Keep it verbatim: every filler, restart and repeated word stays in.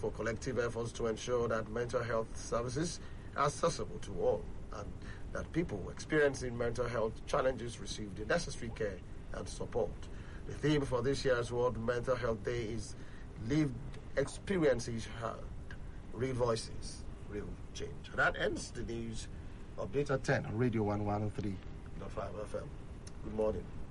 for collective efforts to ensure that mental health services are accessible to all and that people experiencing mental health challenges receive the necessary care and support. The theme for this year's World Mental Health Day is Lived Experiences Heard, Real Voices, Real Change. And that ends the news update at ten on Radio one one oh three point five F M. Good morning.